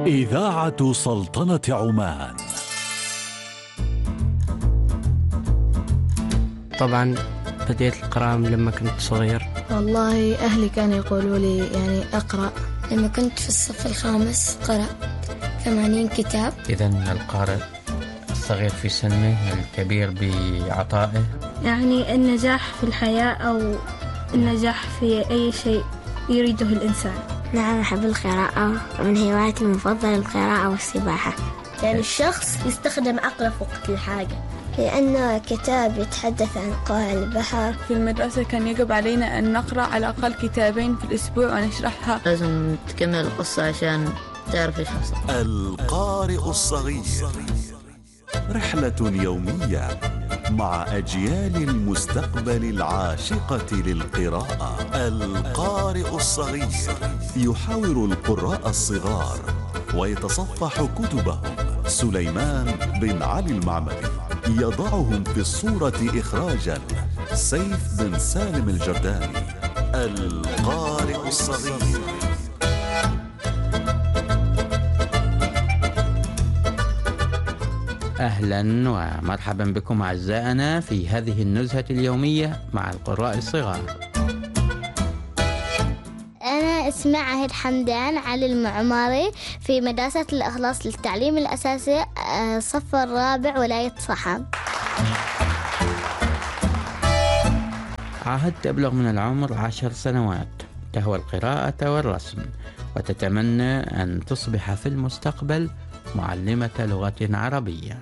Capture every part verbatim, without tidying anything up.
إذاعة سلطنة عمان. طبعا بديت القراءة لما كنت صغير. والله أهلي كانوا يقولوا لي يعني أقرأ. لما كنت في الصف الخامس قرأت ثمانين كتاب. إذن القارئ الصغير في سنه الكبير بعطائه. يعني النجاح في الحياة أو النجاح في أي شيء يريده الإنسان. نعم أحب القراءة، من هواياتي المفضلة القراءة والسباحة. يعني الشخص يستخدم عقله في وقت الحاجة، لأنه كتاب يتحدث عن قاع البحر. في المدرسة كان يجب علينا أن نقرأ على الأقل كتابين في الأسبوع ونشرحها. لازم تكمل القصة عشان تعرف إيش حصل. القارئ الصغير، رحلة يومية مع أجيال المستقبل العاشقة للقراءة. القارئ الصغير يحاور القراء الصغار ويتصفح كتبهم. سليمان بن علي المعمري يضعهم في الصورة إخراجا سيف بن سالم الجرداني. القارئ الصغير. أهلا ومرحبا بكم أعزائنا في هذه النزهة اليومية مع القراء الصغار. أنا اسمي عهد حمدان علي المعمري في مدرسة الإخلاص للتعليم الأساسي الصف الرابع ولاية صحن. عهد تبلغ من العمر عشر سنوات، تهوى القراءة والرسم وتتمنى أن تصبح في المستقبل معلمة لغة عربية.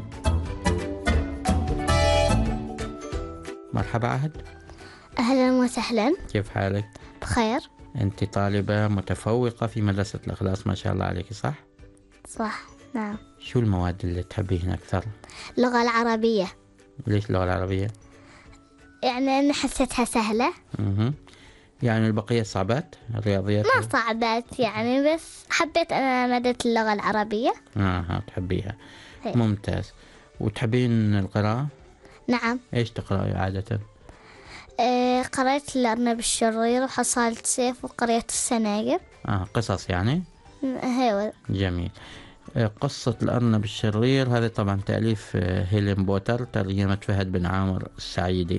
مرحبا عهد. أهلا وسهلا. كيف حالك؟ بخير. أنت طالبة متفوقة في مدرسة الإخلاص ما شاء الله عليك، صح؟ صح، نعم. شو المواد اللي تحبيهن أكثر؟ اللغة العربية. ليش اللغة العربية؟ يعني أنا حسيتها سهلة. مه. يعني البقية صعبات؟ الرياضيات ما صعبات يعني، بس حبيت أنا مادة اللغة العربية. آه تحبيها. هي. ممتاز. وتحبين القراءة؟ نعم. إيش تقرأي عادة؟ آه قرأت الأرنب الشرير وحصالة سيف وقرية السناجب. آه قصص يعني؟ هيو. جميل. آه قصة الأرنب الشرير هذا طبعا تأليف آه هيلين بوتر، ترجمة فهد بن عامر السعيدي.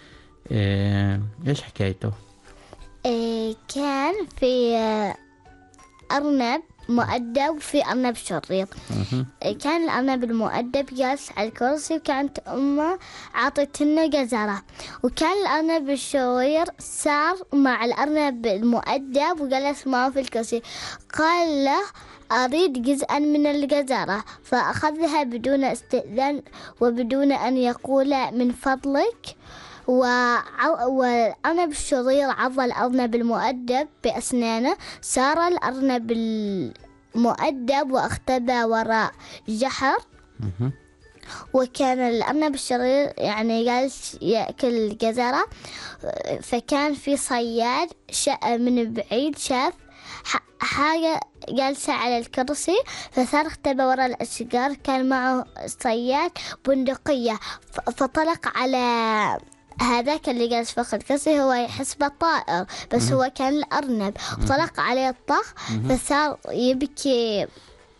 آه إيش حكايته؟ آه كان في آه أرنب مؤدب وفي أرنب شرير. كان الأرنب المؤدب جالس على الكرسي وكانت أمه عطتنه جزرة، وكان الأرنب الشرير سار مع الأرنب المؤدب وجلس معه في الكرسي. قال له أريد جزءا من الجزرة، فأخذها بدون استئذان وبدون أن يقول من فضلك. والأرنب الشرير عض الأرنب المؤدب بأسنانه. سار الأرنب المؤدب واختبى وراء جحر، وكان الأرنب الشرير يعني جالس يأكل الجزرة. فكان في صياد من بعيد شاف حاجة جالسة على الكرسي، فصار اختبى وراء الأشجار. كان معه صياد بندقية، فطلق على هذاك اللي جالس فوق الكرسي. هو يحسبه طائر بس هو كان الأرنب، وطلق عليه الطخ. فصار يبكي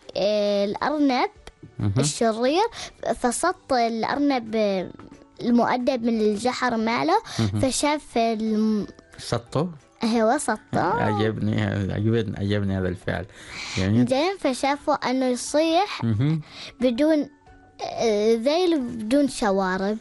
الأرنب الشرير، فسط الأرنب المؤدب من الجحر ماله. فشاف الم... سطه؟ هو سطه. عجبني عجبني عجبني هذا الفعل يعني. زين. فشافوا أنه يصيح بدون ذيل بدون شوارب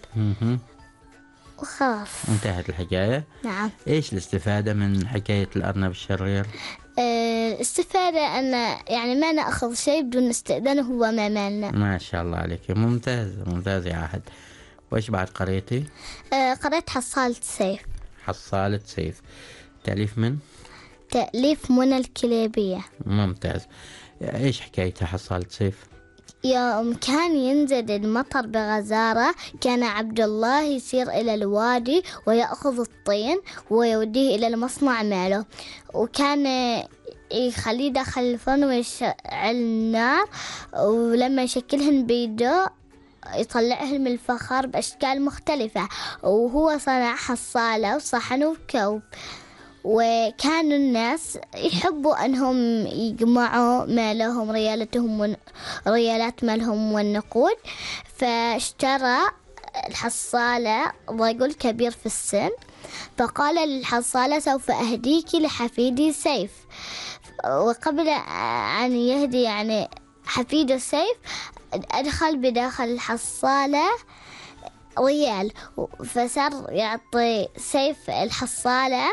وخلاص انتهت الحكاية. نعم. ايش الاستفادة من حكاية الأرنب الشرير؟ الاستفادة أن يعني ما نأخذ شيء بدون استئذان، هو ما مالنا. ما شاء الله عليك، ممتاز ممتاز يا عهد. وايش بعد قريتي؟ أه قريت حصالة سيف. حصالة سيف تأليف من؟ تأليف منى الكليبية. ممتاز. ايش حكايتها حصالة سيف؟ يوم كان ينزل المطر بغزارة، كان عبد الله يسير إلى الوادي ويأخذ الطين ويوديه إلى المصنع ماله، وكان يخليه داخل الفرن ويشعل النار، ولما يشكلهن بيده يطلعهن من الفخار بأشكال مختلفة. وهو صنع حصالة وصحن وكوب، وكانوا الناس يحبوا أنهم يجمعوا مالهم ريالتهم ون... ريالات مالهم والنقود، فاشترى الحصالة رجل كبير في السن، فقال للحصالة سوف أهديك لحفيدي سيف. وقبل أن يهدي يعني حفيد السيف أدخل بداخل الحصالة ريال، فصار يعطي سيف الحصالة،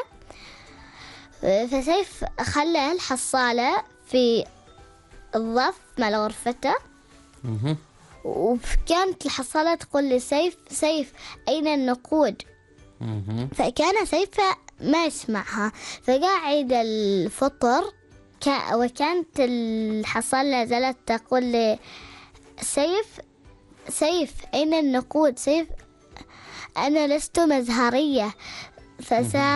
فسيف خلى الحصالة في الظرف مال غرفته. وكانت الحصالة تقول لسيف سيف أين النقود؟ فكان سيف ما يسمعها، فجاء عيد الفطر وكانت الحصالة لا زالت تقول لسيف سيف أين النقود؟ سيف أنا لست مزهرية. فصار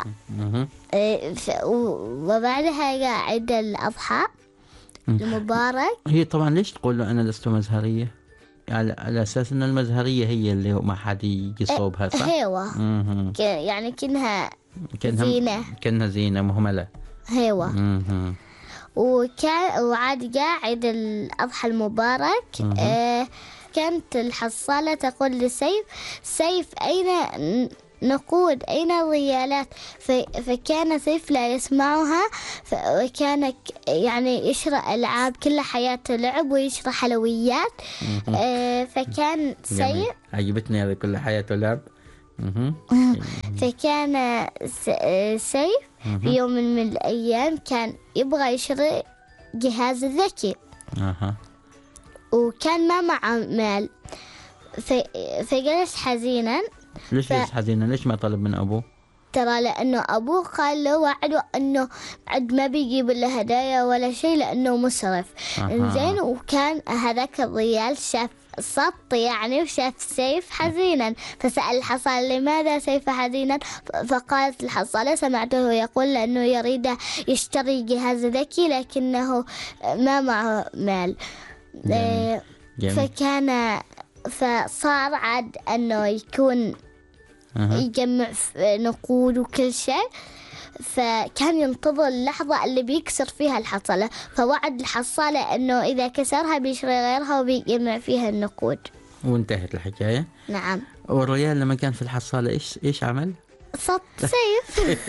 وبعدها جاء عيد الأضحى المبارك. هي طبعا ليش تقول له أنا لست مزهرية؟ على, على أساس أن المزهرية هي اللي ما حد يجي صوبها، صح؟ هيوة يعني كأنها زينة، كأنها زينة مهملة. هيوة. وكان وعاد جاء عيد الأضحى المبارك. آه كانت الحصالة تقول لسيف سيف أين نقود؟ أين الريالات؟ فكان سيف لا يسمعها، وكان يعني يشرى ألعاب، كل حياته لعب ويشرى حلويات. آه فكان سيف عجبتني هذا كل حياته لعب. فكان سيف في يوم من الأيام كان يبغى يشتري جهاز ذكي. وكان ما معه مال، فجلس حزينا. ليش جلس حزينا؟ ليش ما طلب من أبوه؟ ترى لأنه أبوه قال له وعده أنه عد ما بيجيب له هدايا ولا شيء لأنه مسرف. إنزين وكان هذاك الريال شاف سط يعني وشاف سيف حزينا، فسأل الحصالة لماذا سيف حزينا؟ فقالت الحصالة سمعته يقول لأنه يريد يشتري جهاز ذكي لكنه ما معه مال. جميل. جميل. فكان فصار عاد أنه يكون يجمع نقود وكل شيء، فكان ينتظر اللحظة اللي بيكسر فيها الحصالة، فوعد الحصالة أنه إذا كسرها بيشتري غيرها وبيجمع فيها النقود. وانتهت الحكاية. نعم. والريال لما كان في الحصالة إيش إيش عمل؟ صط سيف.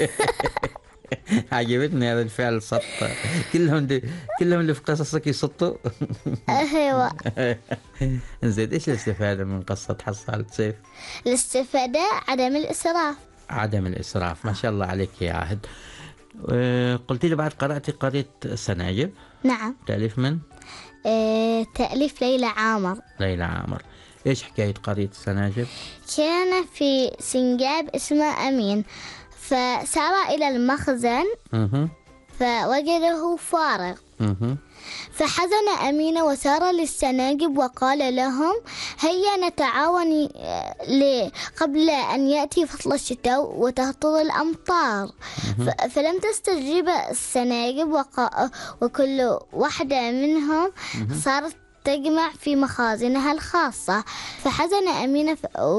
عجبتني هذا الفعل صط. كلهم دي كلهم اللي في قصصك يصطوا. ايوه. زين ايش الاستفادة من قصة حصالة سيف؟ الاستفادة عدم الإسراف. عدم الإسراف، ما شاء الله عليك يا عهد. قلت لي بعد قرأتي قرية السناجب. نعم. تأليف من؟ اه تأليف ليلى عامر. ليلى عامر. ايش حكاية قرية السناجب؟ كان في سنجاب اسمه أمين، فسار إلى المخزن فوجده فارغ، فحزن أمين وسار للسناجب وقال لهم هيا نتعاون قبل أن يأتي فصل الشتاء وتهطل الأمطار. فلم تستجيب السناجب وكل واحدة منهم صارت تجمع في مخازنها الخاصة. فحزن أمين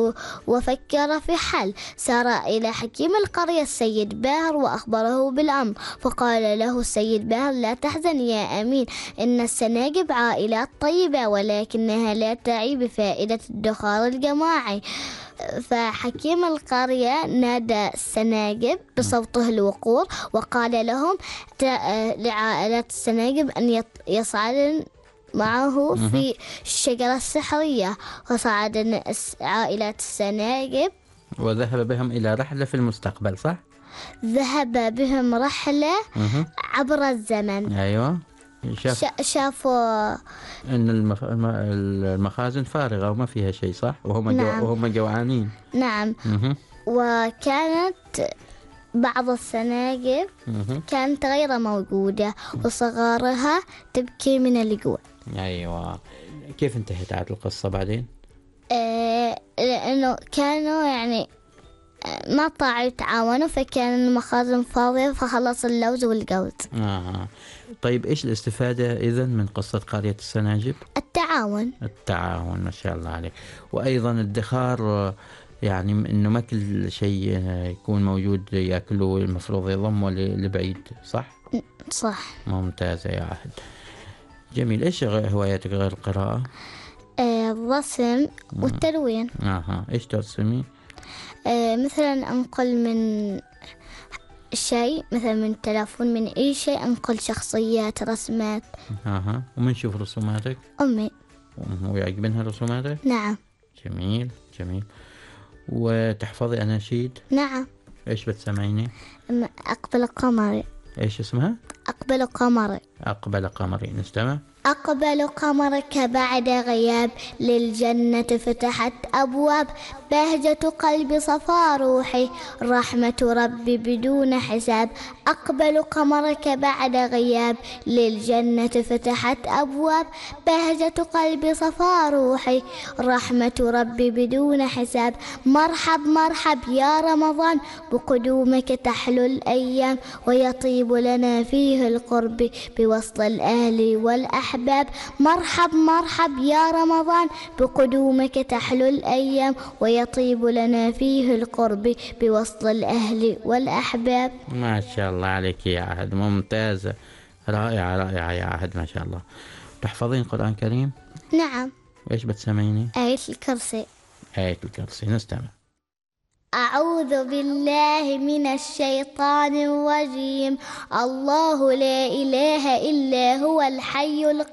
وفكر في حل، سار إلى حكيم القرية السيد باهر وأخبره بالأمر، فقال له السيد باهر لا تحزن يا أمين، إن السناجب عائلات طيبة ولكنها لا تعي بفائدة الدخار الجماعي. فحكيم القرية نادى السناجب بصوته الوقور وقال لهم لعائلات السناجب أن يصعدن معه في الشجرة السحرية. وصعد عائلات السناجب وذهب بهم إلى رحلة في المستقبل، صح؟ ذهب بهم رحلة عبر الزمن. أيوة. شاف... شافوا أن المخ... المخازن فارغة وما فيها شيء، صح؟ وهم نعم. جو... وهم جوعانين. نعم. مه. وكانت بعض السناجب كانت غير موجودة وصغارها تبكي من الجوع. أيوة. كيف انتهت عاد القصة بعدين؟ آه لأنه كانوا يعني ما طاعوا يتعاونوا، فكان المخازن فاضية فخلص اللوز والجوز. آه. طيب إيش الاستفادة إذن من قصة قرية السناجب؟ التعاون. التعاون، ما شاء الله عليك. وأيضا الادخار يعني إنه ما كل شيء يكون موجود يأكلوه المفروض يضموا لبعيد، صح؟ صح. ممتازة يا عهد. جميل. إيش هواياتك غير القراءة؟ آه، الرسم والتلوين. أها. إيش ترسمي؟ آه، مثلا أنقل من شيء، مثلا من التلفون، من أي شيء أنقل شخصيات، رسمات. أها. ومن شوف رسوماتك؟ أمي. ويعجبنها رسوماتك؟ نعم. جميل جميل. وتحفظي أناشيد؟ نعم. إيش بتسمعيني؟ أقبل قمري. إيش اسمها؟ أقبل قمري. أقبل قمري. نستمع. أقبل قمرك بعد غياب، للجنة فتحت أبواب، بهجة قلبي صفا روحي، رحمة ربي بدون حساب. أقبل قمرك بعد غياب، للجنة فتحت أبواب، بهجة قلبي صفا روحي، رحمة ربي بدون حساب. مرحب مرحب يا رمضان، بقدومك تحلو الأيام، ويطيب لنا فيه القرب بوصل الأهل والأحباب. مرحب مرحب يا رمضان، بقدومك تحلو الأيام، ويطيب لنا فيه القرب بوصل الأهل والأحباب. ما شاء الله عليك يا عهد، ممتازة، رائعة رائعة يا عهد، ما شاء الله. تحفظين قرآن كريم؟ نعم. وإيش بتسمعيني؟ آية الكرسي. آية الكرسي. نستمع. أعوذ بالله من الشيطان الرجيم. الله لا إله إلا هو الحي القيوم